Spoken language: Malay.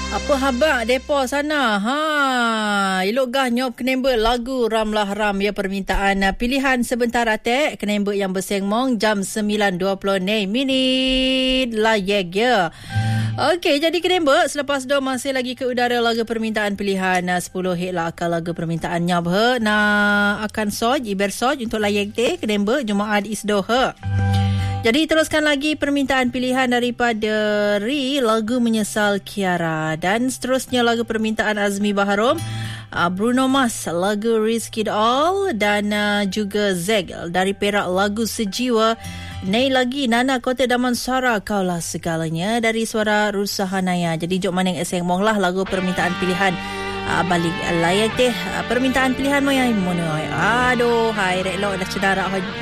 Apa khabar depa sana? Elok gah nyop kenembe lagu Ramlah Ram ya permintaan pilihan sebentar atek kenembe yang bersengmong jam 9.20 minit layek ya. Okey, jadi kenembe selepas dah masih lagi ke udara lagu permintaan pilihan 10 hit lah akal lagu permintaan nyop he na akan soj iber soj untuk layek te kenembe Jumaat isdo he. Jadi teruskan lagi permintaan pilihan daripada Ri, lagu Menyesal Kiara. Dan seterusnya lagu permintaan Azmi Baharom, Bruno Mars, lagu Risk It All. Dan juga Zeg dari Perak, lagu Sejiwa. Nei lagi Nana Kota Damansara, Kaulah Segalanya dari suara Rusahanaya. Jadi jok maneng eseng mong lah lagu permintaan pilihan. Balik layak deh permintaan pilihan mo yang mono. Aduh, hai rek lo dah cedara